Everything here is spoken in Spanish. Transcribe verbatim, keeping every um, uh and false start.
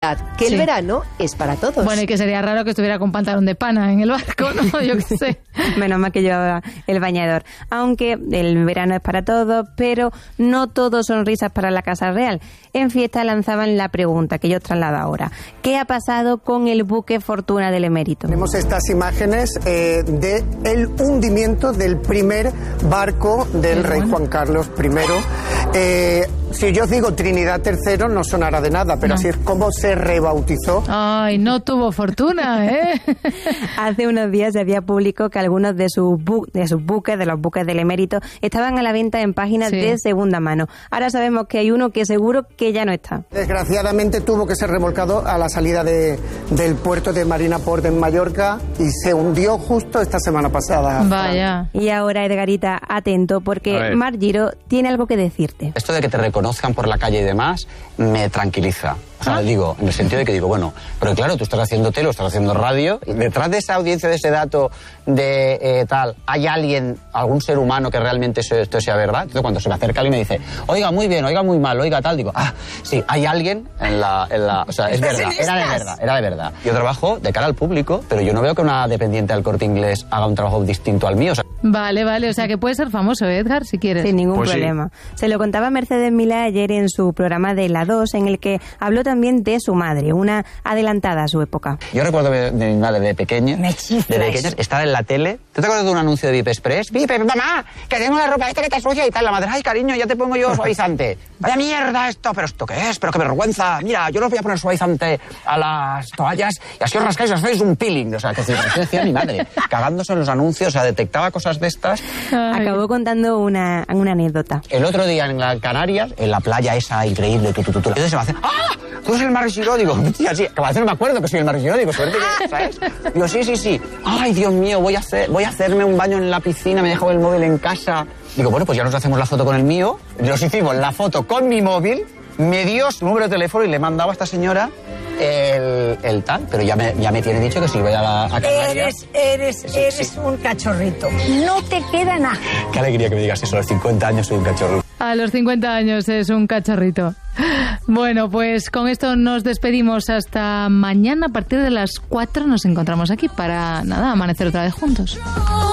recordad que Sí. el verano es para todos. Bueno, y que sería raro que estuviera con pantalón de pana en el barco, ¿no? Yo qué sé. Menos mal que llevaba el bañador. Aunque el verano es para todos, pero no todo son risas para la Casa Real. En Fiesta lanzaban la pregunta que yo os traslado ahora. ¿Qué ha pasado con el buque Fortuna del Emérito? Tenemos estas imágenes eh, de el hundimiento del primer barco del rey Juan Carlos primero. Eh, si yo os digo Trinidad tercero no sonará de nada, pero No. así es como se rebautizó. Ay, no tuvo fortuna, ¿eh? Hace unos días se había publicado que algunos de sus, bu- de sus buques, de los buques del Emérito, estaban a la venta en páginas Sí. de segunda mano. Ahora sabemos que hay uno que seguro que ya no está. Desgraciadamente tuvo que ser remolcado a la salida de, del puerto de Marina Port en Mallorca y se hundió justo esta semana pasada. Vaya. Y ahora, Edgarita, atento, A porque ver. Mar Giro tiene algo que decirte. Esto de que te reconozcan por la calle y demás me tranquiliza. O sea, digo, en el sentido de que digo, bueno, pero claro, tú estás haciendo tele, estás haciendo radio, y detrás de esa audiencia, de ese dato de eh, tal, ¿hay alguien, algún ser humano que realmente eso- esto sea verdad? Entonces cuando se me acerca alguien y me dice, oiga, muy bien, oiga, muy mal, oiga, tal, digo, ah, sí, hay alguien en la... En la o sea, es verdad, era de verdad, era de verdad. Yo trabajo de cara al público, pero yo no veo que una dependiente del Corte Inglés haga un trabajo distinto al mío. O sea, Vale, vale, o sea que puedes ser famoso, ¿eh, Edgar, si quieres. Sin ningún Pues sí. problema. Se lo contaba Mercedes Milá ayer en su programa de La dos, en el que habló también de su madre, una adelantada a su época. yo recuerdo de, de mi madre de pequeña, Me de chiflas. pequeña, estar en la tele. ¿Tú te acuerdas de un anuncio de Vip Express? Vip, mamá, que tengo la ropa esta que está sucia y tal. La madre, ay, cariño, ya te pongo yo suavizante. Vaya mierda esto, pero ¿esto qué es? Pero qué vergüenza. Mira, yo no os voy a poner suavizante a las toallas y así os rascáis y os hacéis un peeling. O sea, que decía mi madre, cagándose en los anuncios, o sea, detectaba cosas de estas. Ay. Acabó contando una, una anécdota. El otro día en las Canarias, en la playa esa increíble, tu, tu, tu, tu, entonces se me hace, ¡ah! ¿Tú eres el Mar Giró? Digo, tía, sí, que a veces no me acuerdo que soy el Mar Giró, digo, suerte que, ¿sabes? Digo, sí, sí, sí. Ay, Dios mío, voy a hacer, voy a hacerme un baño en la piscina, me dejo el móvil en casa. Digo, bueno, pues ya nos hacemos la foto con el mío. Nos hicimos la foto con mi móvil, me dio su número de teléfono y le mandaba a esta señora el, el tal, pero ya me, ya me tiene dicho que si voy a la a Canarias... Eres, eres, Sí, eres sí. un cachorrito. No te queda nada. Qué alegría que me digas eso, a los cincuenta años soy un cachorro. A los cincuenta años es un cacharrito. Bueno, pues con esto nos despedimos hasta mañana. A partir de las cuatro nos encontramos aquí para, nada, amanecer otra vez juntos.